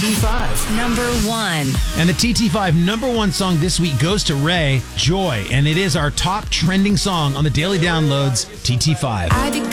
TT5. Number 1. And the TT5 number 1 song this week goes to Ray, Joy. And it is our top trending song on the Daily Downloads TT5. I